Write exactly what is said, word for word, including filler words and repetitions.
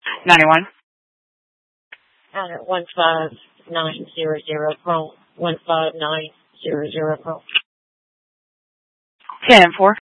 ninety-one. Uh, one five nine zero zero Chrome. One five nine zero zero Chrome. ten and four.